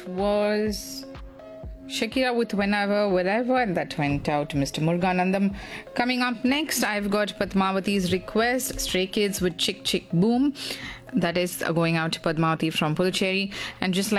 was Shakira with Whenever, Wherever, and that went out to Mr. Muruganandam. Coming up next, I've got Padmavati's request, Stray Kids with Chick Chick Boom. That is going out to Padmavati from Puducherry. And just like